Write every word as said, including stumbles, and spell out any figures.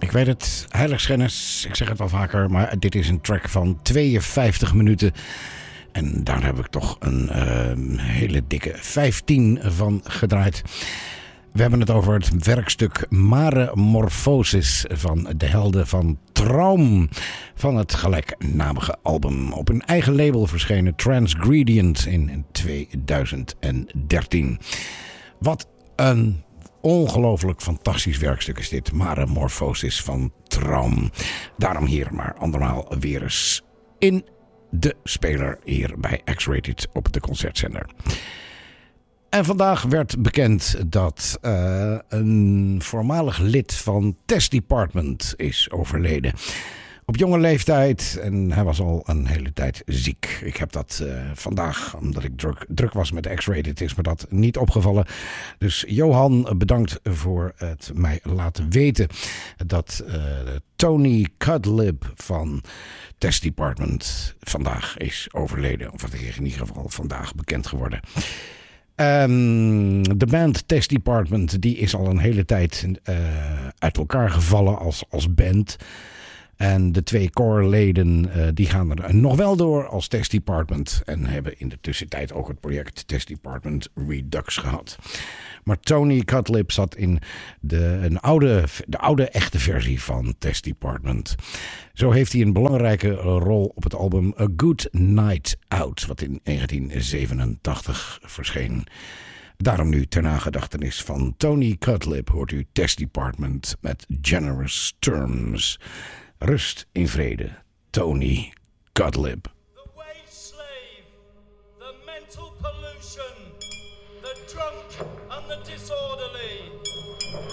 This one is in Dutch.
Ik weet het, heiligschennis, ik zeg het wel vaker, maar dit is een track van tweeënvijftig minuten. En daar heb ik toch een uh, hele dikke vijftien van gedraaid. We hebben het over het werkstuk Maremorphosis van de helden van Traum van het gelijknamige album. Op een eigen label verschenen Transgredient in tweeduizend dertien. Wat een ongelooflijk fantastisch werkstuk is dit, Maremorphosis van Traum. Daarom hier maar andermaal weer eens in de speler hier bij X-Rated op de concertzender. En vandaag werd bekend dat uh, een voormalig lid van Test Department is overleden. Op jonge leeftijd en hij was al een hele tijd ziek. Ik heb dat uh, vandaag, omdat ik druk, druk was met X-Rated, is me dat niet opgevallen. Dus Johan, bedankt voor het mij laten weten dat uh, Tony Cudlip van Test Department vandaag is overleden. Of in ieder geval vandaag bekend geworden. Um, de band Test Department die is al een hele tijd uh, uit elkaar gevallen als, als band. En de twee coreleden uh, die gaan er nog wel door als Test Department. En hebben in de tussentijd ook het project Test Department Redux gehad. Maar Tony Cudlip zat in de, een oude, de oude echte versie van Test Department. Zo heeft hij een belangrijke rol op het album A Good Night Out, wat in negentien zevenentachtig verscheen. Daarom nu ter nagedachtenis van Tony Cudlip hoort u Test Department met Generous Terms. Rust in vrede, Tony Cudlip.